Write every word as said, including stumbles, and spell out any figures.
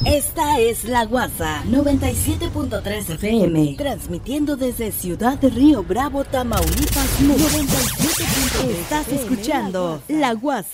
Esta es La Guasa noventa y siete punto tres F M, transmitiendo desde Ciudad de Río Bravo, Tamaulipas. noventa y siete punto tres Estás escuchando La Guasa.